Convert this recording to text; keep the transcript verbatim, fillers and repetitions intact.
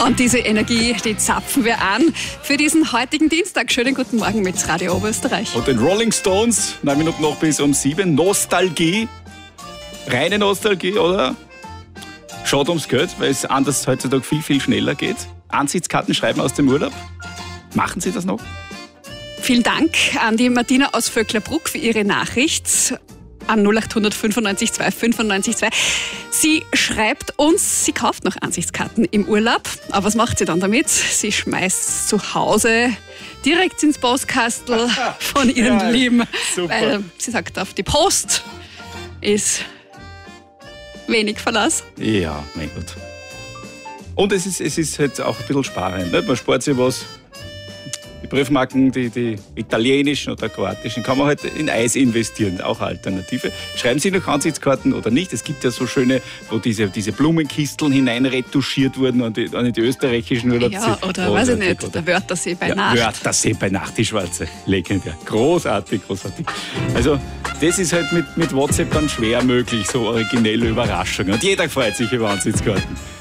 Und diese Energie, die zapfen wir an für diesen heutigen Dienstag. Schönen guten Morgen mit Radio Oberösterreich. Und den Rolling Stones, neun Minuten noch bis um sieben. Nostalgie, reine Nostalgie, oder? Schaut ums Geld, weil es anders heutzutage viel, viel schneller geht. Ansichtskarten schreiben aus dem Urlaub. Machen Sie das noch? Vielen Dank an die Martina aus Vöcklerbruck für ihre Nachricht an null acht hundert fünfundneunzig zwei fünfundneunzig zwei. Sie schreibt uns, sie kauft noch Ansichtskarten im Urlaub. Aber was macht sie dann damit? Sie schmeißt zu Hause direkt ins Postkastel von ihren Ja, Lieben. super. Weil sie sagt, auf die Post ist wenig Verlass. Ja, mein Gott. Und es ist, es ist halt auch ein bisschen sparend. Nicht? Man spart sich was. Die Briefmarken, die, die italienischen oder kroatischen, kann man halt in Eis investieren, auch eine Alternative. Schreiben Sie noch Ansichtskarten oder nicht? Es gibt ja so schöne, wo diese, diese Blumenkisteln hineinretuschiert wurden an die, an die österreichischen Urlaubs. Ja, oder weiß ich nicht, der Wörthersee bei ja, Nacht. Wörthersee bei Nacht, die Schwarze. Legendär. Großartig, großartig. Also, das ist halt mit, mit WhatsApp dann schwer möglich, so originelle Überraschungen. Und jeder freut sich über Ansichtskarten.